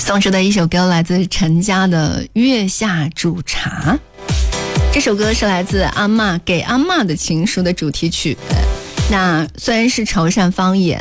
送出的一首歌来自陈嘉的《月下煮茶》，这首歌是来自阿嬷给阿嬷的情书的主题曲。那虽然是潮汕方言，